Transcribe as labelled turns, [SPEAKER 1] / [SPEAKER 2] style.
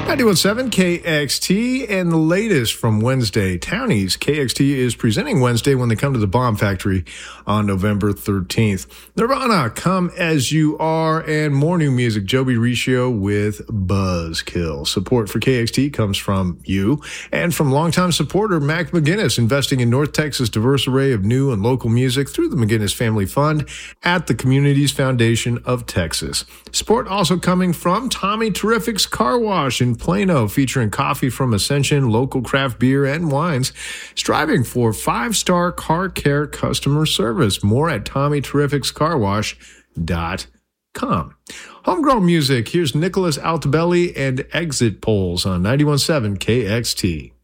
[SPEAKER 1] 91.7 KXT, and the latest from Wednesday Townies. KXT is presenting Wednesday when they come to the Bomb Factory on November 13th. Nirvana, Come As You Are, and more new music. Joby Riccio with Buzzkill. Support for KXT comes from you and from longtime supporter Mac McGinnis, investing in North Texas' diverse array of new and local music through the McGinnis Family Fund at the Communities Foundation of Texas. Support also coming from Tommy Terrific's Car Wash in Plano, featuring coffee from Ascension, local craft beer and wines, striving for 5-star car care customer service. More at TommyTerrificsCarWash.com. Homegrown music. Here's Nicholas Altobelli and Exit Polls on 91.7 KXT.